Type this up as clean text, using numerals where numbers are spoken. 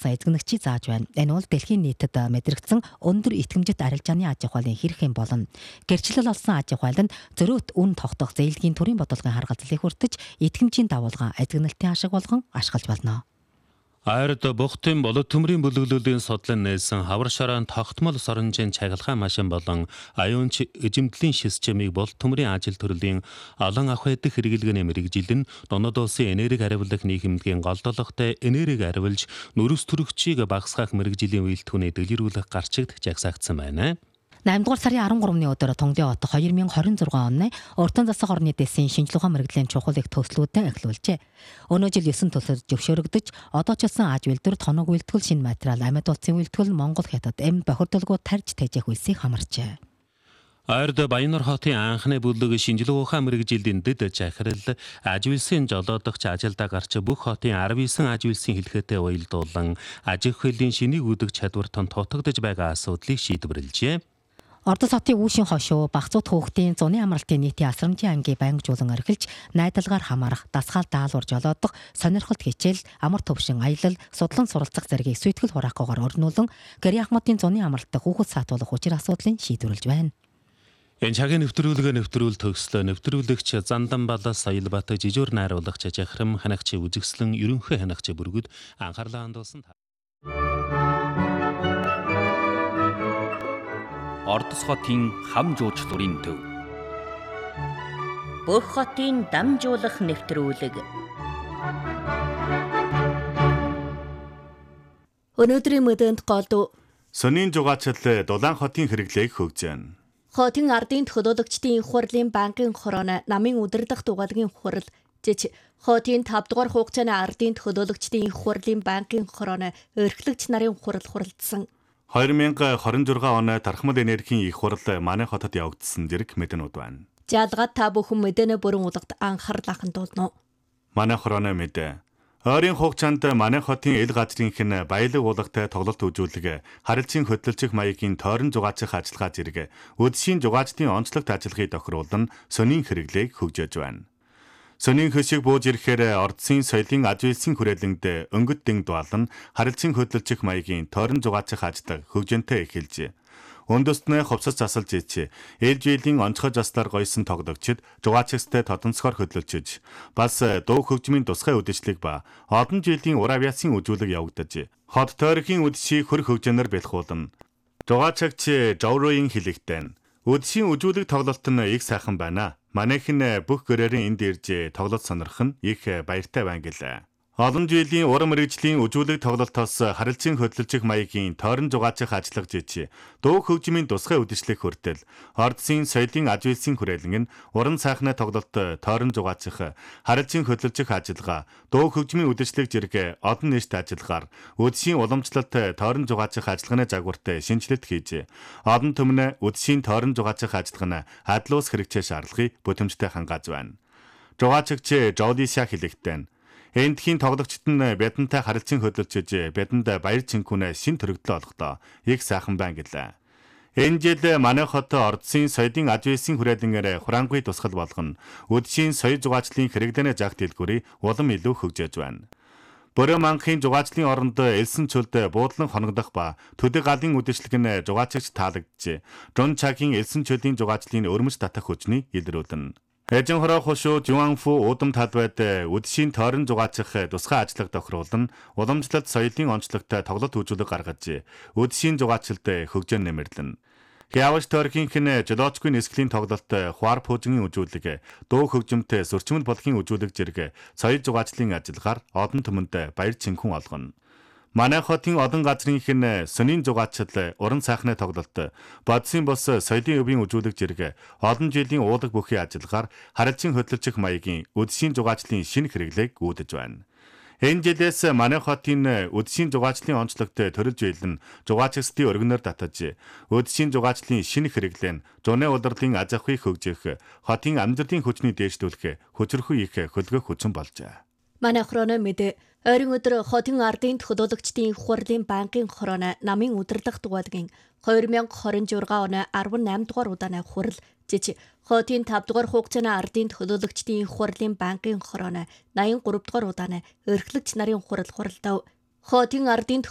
болсон эзэгнэгчийг зааж байна. Энэ бол дэлхийн нийтэд мэдрэгдсэн өндөр итгэмжит арилжааны аж ахуйлын хэрэг юм болно. Гэрчлэл олсон аж ахуйл нь зөрөөт үн тогтоох зээлгийн төрийн бодлогын харгалзлыг хүртэж итгэмжийн дагуулга эзэгнэлтийн ашиг болгон ашиглаж болно. Айрд бухтын болоод төмрийн бүлэглүүлийн судлан нээсэн хавар шараан тогтмол соронжийн чагалгаа машин болон аюунч эзэмдлийн системийг бол төмрийн ажил төрлийн олон ах байдаг хэрэглэгээний мэрэгжилэн донод улсын энерги хариулах нийгэмдгийн голдолготой энерги хариулж нүрс төрөгчийг багасгах мэрэгжлийн үйлдвэрийн дэлгэрүүлэх гарчигд жагсаагдсан байна. 8 дугаар сарын 13-ны өдөр Тунгдын хот 2026 оны уртан засаг орны дэсийн шинжилгээ мэрэгжлийн чухлыг төслүүдэн эхлүүлжээ. Өнөө жил 9 төсөл зөвшөөрөгдөж, одоо ч гэсэн аж үйлдвэр, тоног үйлдвэрлэл, шинэ материал, амьд улсын үйлдвэрлэл, Монгол хятад бохирдолгүй тарж тэжээх үйлсийг хамарчээ. Айрд Баяннар хотын анхны бүлэг шинжилгээ ухаан мэрэгжилийн дэд захирал аж үйлсийн жолоодогч ажилдаа гарч бүх хотын 19 аж үйлсийн хэлхээтэй уялдуулан аж ахуйлын шинийг үүдэг чадвартан тутагдж байгаа асуудлыг шийдвэрлэжээ. Ордос хотын Үүшийн хошуу Багцууд хөөхтийн зуны амралтын нийтийн асрамжийн ангийн байнгжуулан орхилж, найдалгаар хамаарах, дасгаал даалгавар жолоодох, сонирхолт хичээл, амар төвшин аялал, судлан суралцах зэргийг сүйтгэл хураахгүйгээр орнуулан гэрийн ахмадын зуны амралтад хүүхэд саатуулах учир асуудлыг шийдвэрлэж байна. Энэ цагийн нэвтрүүлэг төгслөө нэвтрүүлэгч Зандан Балас Соёлбат жижүүр найруулагч Жахрам ханагч үзэгслэн ерөнхий ханагч бүргүүд анхаарлаа хандуулсан. Ордос хотын хам жуучлалын төв. Бүх хотын дамжуулах нэвтрүүлэг. Өнөөдрийн мэдээнд голдуу Сонин жугаачл Дулаан хотын хэрэглээг хөгжөөн. Хотын ардын төлөөлөгчдийн их хурлын банкын хорооно намын удирдах дугаалгын хурал жиж хотын 5 дугаар хугацааны ардын төлөөлөгчдийн их хурлын банкын хорооно өрхлөгч нарын хуралдсан. 2026 оны тархмал энергийн их хурал манай хотод явагдсан зэрэг мэдэнүүд байна. Жалгаад та бүхэн мэдэнэ бүрэн улгад анхаарал хандуулна. Манай хорооно мэдээ. Ойрын хугацаанд манай хотын эл газрынх нь баялаг уулгатай тоглолт үзүүлэг, харилцан хөдөлгөх маягийн тойрон зугаачих ажиллагаа зэрэг үдшийн зугаачдын онцлогт ажиллагааг тохируулан сонин хэрэглээг хөгжөөж байна. Сонин хөшиг бууж ирэхээр ордсын соёлын аж үйлсийн хүрээлэнд өнгөт дэнг дуалан харилцан хөдөлгөх маягийн тойрон зугаачих ажиллагаа хөгжөнтэй эхэлжээ. Өндөснөө хувцас засалж ич, ээлж жилийн онцгой заслаар гойсон тоглогчид зугаачигстай тодонцгоор хөдөлж, бас дуу хөгжмийн тусгай үдшилэг ба олон жилийн ур авиасын үзүүлэг явагдаж, хот тойргийн үдшийг хөр хөгжөнөр бэлхуулна. Зугаачигч Жоврогийн хэлэгтэн үдшийн үзүүлэг тоглолт нь их сайхан байна. Манайхан бүх гэрээрэн энд ирж тоглолт сонирх нь их баяртай байна гэлээ. Олон жилийн уран мэрэгжлийн үзүүлэг тоглолтоос харилцан хөдөлгөх маягийн тойрон зугаачих ажиллах жиж, дуу хөгжмийн тусгай үдшилэг хүртэл ордсын соёлын аж үйлсийн хүрээлэн нь уран сайхны тоглолт тойрон зугаачих, харилцан хөдөлгөх ажиллагаа, дуу хөгжмийн үдшилэг зэрэг олон нийт ажиллагаар үдшийн уламжлалт тойрон зугаачих ажиллагааны загварт шинжилэлт хийж, олон түмнэ үдшийн тойрон зугаачих ажиллагаа нь адлуус хэрэгцээ шаардлагыг бүтэмжтэй хангааж байна. Зугаачигч Жолиша хэлэхдээ эндхийн тоглогчид нь бядантай харилцан хөдөлж, бяданд баяр цэнхүүнээ шин төрөгдлөө олохдоо их сайхан байна гэлээ. Энэ жил манай хот ордсын соёлын аж үйлсийн хүрээлэнгээр хураангүй тусгал болгоно. Үдшийн соёл зугаачлын хэрэглээний зах дэлгүүрийг улам илүү хөгжөөж байна. Бороо манхын зугаачлын оронд элсэн чөлд буудлан хоногдох ба төдөг галын үдшилэг нь зугаачигч таалагдж, Жон Чагийн элсэн чөлийн зугаачлын өрмөж татах хүчний илрүүлнэ. Эжен хороо хошуу Жуанфу удам талбайд үдшийн тойрон зугаачих тусгай ажиллагаа тохируулан уламжлалт соёлын онцлогтой тоглолт үзүүлэг гаргаж, үдшийн зугаачилд хөгжөөн нэмэрлэн. Хяваш тойргийнх нь жолоочгүй нисгэлийн тоглолт, хуар пуужгийн үзүүлэг, дуу хөгжмөнтэй сөрчмөл болгын үзүүлэг зэрэг соёл зугаачлын ажиллагаар олон түмэнд баяр цэнхүүн олгоно. Манай хотын олон газрынх нь сонин зугаачл, уран сайхны тоглолт, бодсын бос соёлын өвийн үзүүлэг зэрэг олон жилийн уулаг бүхий ажиллагаар харилцан хөдөлгөх маягийн үдшийн зугаачлын шинэ хэрэглээг үүдэж байна. Энэ жилээс манай хотын үдшийн зугаачлын онцлогт төрөлж ийлэн зугаачигчдын өргөнөөр татаж, үдшийн зугаачлын шинэ хэрэглээ нь зуны удирлын аж ахуйг хөгжих, хотын амьдралын хүчний дээшлүүлэх, хүчрхүй их хөлгөх хүчин болжээ. Манай хорооно мэдээ. Ойрын өдөр хотын ардын төлөөлөгчдийн их хурлын банкын хорооно намын удирдах дугаалгын 2026 оны 18 дугаар удааны хурал жиж, хотын 5 дугаар хугацааны ардын төлөөлөгчдийн их хурлын банкын хорооно 83 дугаар удааны өрхлөгч нарын хуралдав. Хотын ардын